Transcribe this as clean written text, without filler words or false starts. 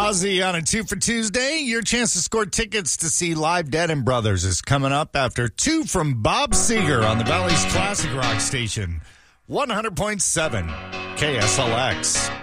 Ozzy on a 2 for Tuesday. Your chance to score tickets to see Live Dead and Brothers is coming up after 2 from Bob Seger on the Valley's Classic Rock Station, 100.7 KSLX.